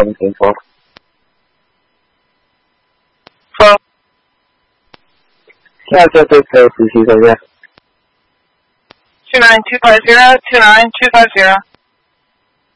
听不清楚了。 说。 现在这对可以仔细一下。 29250, 29250.